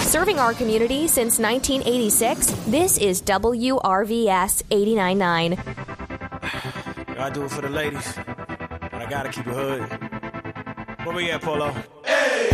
Serving our community since 1986, this is WRVS 89.9. I do it for the ladies, but I gotta keep it hood. Where we at, Polo? Hey!